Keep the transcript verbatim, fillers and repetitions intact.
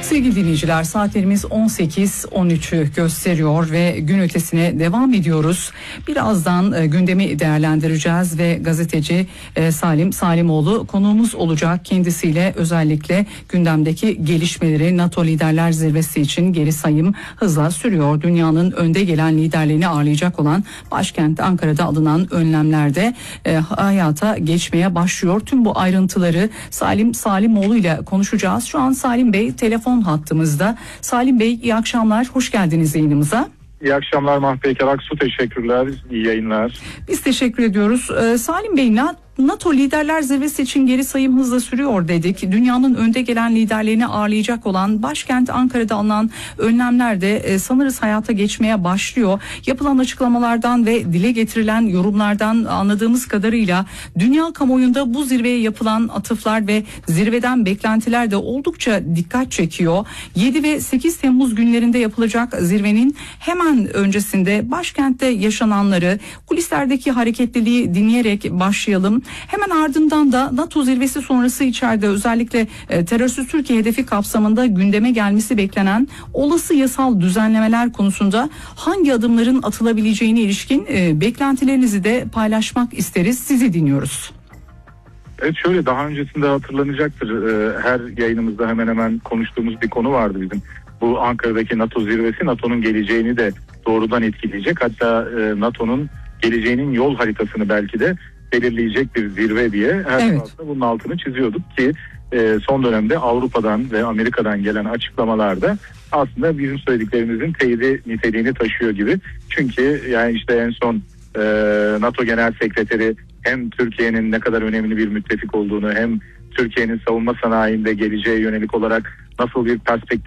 Sevgili dinleyiciler, saatlerimiz on sekiz on üçü gösteriyor ve gün ötesine devam ediyoruz. Birazdan e, gündemi değerlendireceğiz ve gazeteci e, Salim Salimoğlu konuğumuz olacak. Kendisiyle özellikle gündemdeki gelişmeleri, NATO Liderler Zirvesi için geri sayım hızla sürüyor. Dünyanın önde gelen liderlerini ağırlayacak olan başkent Ankara'da alınan önlemlerde e, hayata geçmeye başlıyor. Tüm bu ayrıntıları Salim Salimoğlu ile konuşacağız. Şu an Salim Bey telefon hattımızda. Salim Bey, iyi akşamlar, hoş geldiniz yayınımıza. İyi akşamlar Mahpeyker Aksu, teşekkürler, iyi yayınlar. Biz teşekkür ediyoruz. Ee, Salim Bey, NATO Liderler Zirvesi için geri sayım hızla sürüyor dedik. Dünyanın önde gelen liderlerini ağırlayacak olan başkent Ankara'da alınan önlemler de e, sanırız hayata geçmeye başlıyor. Yapılan açıklamalardan ve dile getirilen yorumlardan anladığımız kadarıyla dünya kamuoyunda bu zirveye yapılan atıflar ve zirveden beklentiler de oldukça dikkat çekiyor. yedi ve sekiz Temmuz günlerinde yapılacak zirvenin hemen öncesinde başkentte yaşananları, kulislerdeki hareketliliği dinleyerek başlayalım. Hemen ardından da NATO zirvesi sonrası içeride özellikle e, terörsüz Türkiye hedefi kapsamında gündeme gelmesi beklenen olası yasal düzenlemeler konusunda hangi adımların atılabileceğine ilişkin e, beklentilerinizi de paylaşmak isteriz. Sizi dinliyoruz. Evet, şöyle, daha öncesinde hatırlanacaktır. E, her yayınımızda hemen hemen konuştuğumuz bir konu vardı bizim. Bu Ankara'daki NATO zirvesi NATO'nun geleceğini de doğrudan etkileyecek. Hatta e, NATO'nun geleceğinin yol haritasını belki de belirleyecek bir zirve diye her evet. tarafta bunun altını çiziyorduk ki e, son dönemde Avrupa'dan ve Amerika'dan gelen açıklamalarda aslında bizim söylediklerimizin teyidi niteliğini taşıyor gibi. Çünkü yani işte en son e, NATO Genel Sekreteri hem Türkiye'nin ne kadar önemli bir müttefik olduğunu, hem Türkiye'nin savunma sanayinde geleceğe yönelik olarak nasıl bir perspektif